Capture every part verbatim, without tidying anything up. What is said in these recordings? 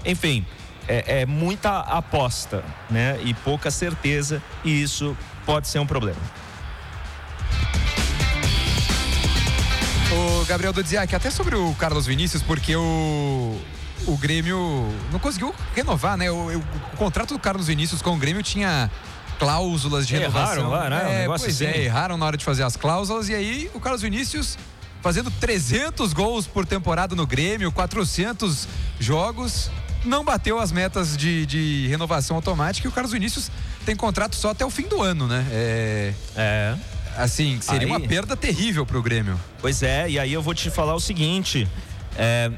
Enfim, é, é muita aposta, né? E pouca certeza, e isso pode ser um problema. O Gabriel Dudziak, até sobre o Carlos Vinícius, porque o, o Grêmio não conseguiu renovar, né? O, o, o contrato do Carlos Vinícius com o Grêmio tinha cláusulas de renovação. Erraram lá, né? Um é, negócio pois assim. é, erraram na hora de fazer as cláusulas, e aí o Carlos Vinícius fazendo trezentos gols por temporada no Grêmio, quatrocentos jogos, não bateu as metas de, de renovação automática, e o Carlos Vinícius tem contrato só até o fim do ano, né? É... É... Assim, seria aí, uma perda terrível pro Grêmio. Pois é, e aí eu vou te falar o seguinte, é,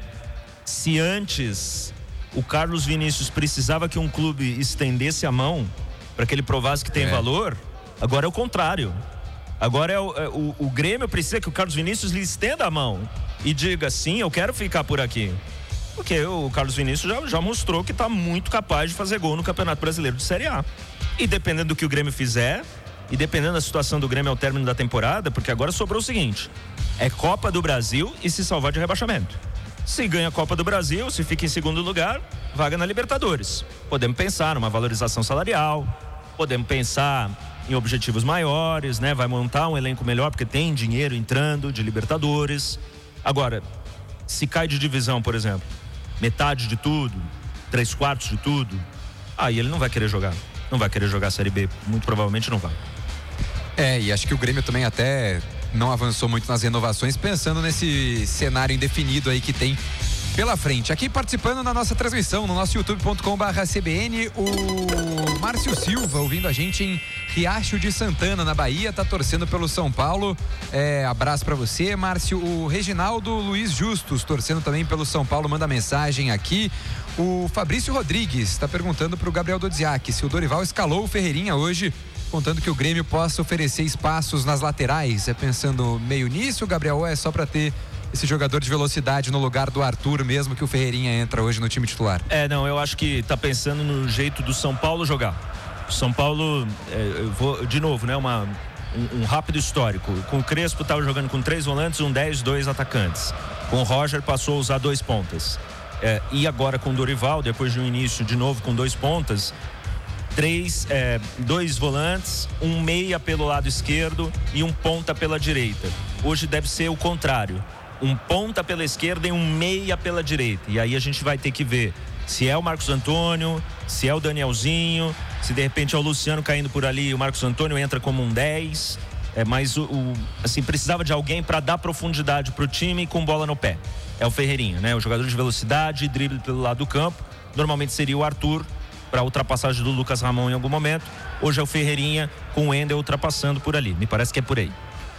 se antes o Carlos Vinícius precisava que um clube estendesse a mão para que ele provasse que tem é. valor, agora é o contrário. Agora é o, é o, o Grêmio precisa que o Carlos Vinícius lhe estenda a mão e diga, sim, eu quero ficar por aqui. Porque o Carlos Vinícius já, já mostrou que está muito capaz de fazer gol no Campeonato Brasileiro de Série A. E dependendo do que o Grêmio fizer, e dependendo da situação do Grêmio ao término da temporada, porque agora sobrou o seguinte, é Copa do Brasil e se salvar de rebaixamento. Se ganha a Copa do Brasil, se fica em segundo lugar, vaga na Libertadores. Podemos pensar numa valorização salarial, podemos pensar em objetivos maiores, né? Vai montar um elenco melhor porque tem dinheiro entrando de Libertadores. Agora, se cai de divisão, por exemplo, metade de tudo, três quartos de tudo, aí ele não vai querer jogar. Não vai querer jogar a Série B, muito provavelmente não vai. É, e acho que o Grêmio também até não avançou muito nas renovações, pensando nesse cenário indefinido aí que tem pela frente. Aqui participando na nossa transmissão, no nosso youtube ponto com barra C B N, o Márcio Silva, ouvindo a gente em Riacho de Santana, na Bahia, tá torcendo pelo São Paulo. É, abraço pra você, Márcio. O Reginaldo Luiz Justus, torcendo também pelo São Paulo, manda mensagem aqui. O Fabrício Rodrigues tá perguntando pro Gabriel Dudziak se o Dorival escalou o Ferreirinha hoje, contando que o Grêmio possa oferecer espaços nas laterais. É pensando meio nisso, Gabriel, ou é só pra ter esse jogador de velocidade no lugar do Arthur mesmo que o Ferreirinha entra hoje no time titular? É, não, eu acho que tá pensando no jeito do São Paulo jogar. O São Paulo, é, eu vou, de novo, né, uma, um, um rápido histórico. Com o Crespo tava jogando com três volantes, um dez, dois atacantes. Com o Roger passou a usar dois pontas. É, e agora com o Dorival, depois de um início de novo com dois pontas, três, é, dois volantes, um meia pelo lado esquerdo e um ponta pela direita. Hoje deve ser o contrário. Um ponta pela esquerda e um meia pela direita. E aí a gente vai ter que ver se é o Marcos Antônio, se é o Danielzinho, se de repente é o Luciano caindo por ali e o Marcos Antônio entra como um dez. É, mas o, o, assim, precisava de alguém para dar profundidade pro time com bola no pé. É o Ferreirinha, né? O jogador de velocidade, drible pelo lado do campo. Normalmente seria o Arthur para ultrapassagem do Lucas Ramon em algum momento. Hoje é o Ferreirinha com o Ender ultrapassando por ali. Me parece que é por aí.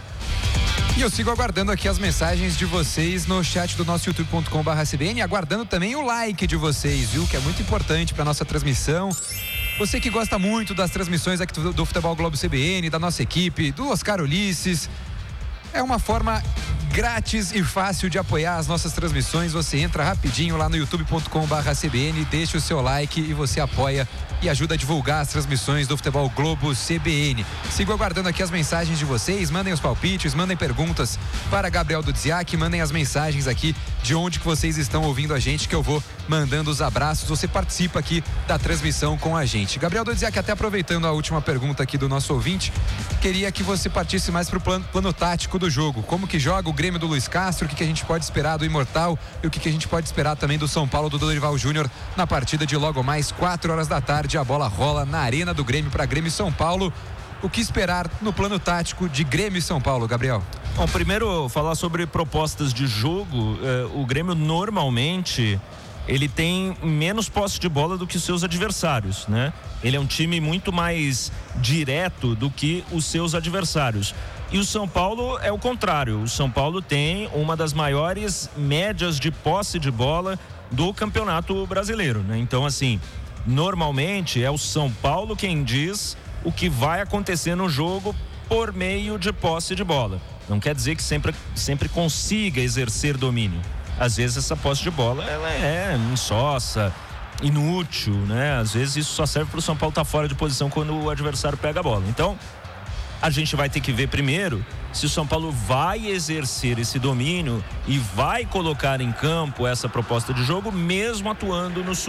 E eu sigo aguardando aqui as mensagens de vocês no chat do nosso youtube ponto com barra C B N, aguardando também o like de vocês, viu? Que é muito importante para nossa transmissão. Você que gosta muito das transmissões aqui do, do Futebol Globo C B N, da nossa equipe, do Oscar Ulisses, é uma forma grátis e fácil de apoiar as nossas transmissões. Você entra rapidinho lá no youtube ponto com barra C B N, deixa o seu like e você apoia e ajuda a divulgar as transmissões do Futebol Globo C B N. Sigo aguardando aqui as mensagens de vocês, mandem os palpites, mandem perguntas para Gabriel Dudziak, mandem as mensagens aqui de onde que vocês estão ouvindo a gente, que eu vou mandando os abraços. Você participa aqui da transmissão com a gente. Gabriel Dudziak, até aproveitando a última pergunta aqui do nosso ouvinte, queria que você partisse mais para o plano, plano tático do jogo. Como que joga o Grêmio do Luiz Castro, o que, que a gente pode esperar do Imortal e o que, que a gente pode esperar também do São Paulo do Dorival Júnior na partida de logo mais quatro horas da tarde. A bola rola na Arena do Grêmio para Grêmio e São Paulo. O que esperar no plano tático de Grêmio e São Paulo, Gabriel? Bom, primeiro falar sobre propostas de jogo. Eh, o Grêmio normalmente ele tem menos posse de bola do que os seus adversários, né? Ele é um time muito mais direto do que os seus adversários. E o São Paulo é o contrário. O São Paulo tem uma das maiores médias de posse de bola do Campeonato Brasileiro, né? Então, assim, normalmente é o São Paulo quem diz o que vai acontecer no jogo por meio de posse de bola. Não quer dizer que sempre, sempre consiga exercer domínio. Às vezes essa posse de bola ela é insossa, inútil, né? Às vezes isso só serve para o São Paulo estar fora de posição quando o adversário pega a bola. Então, a gente vai ter que ver primeiro se o São Paulo vai exercer esse domínio e vai colocar em campo essa proposta de jogo, mesmo atuando no